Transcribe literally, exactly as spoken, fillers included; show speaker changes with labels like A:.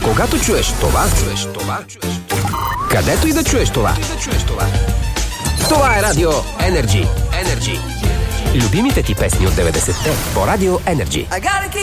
A: Когато чуеш това, чуеш това, чуеш това. Където и да чуеш това. Това е Радио Energy. Energy. Любимите ти песни от деветдесетте по Радио Energy.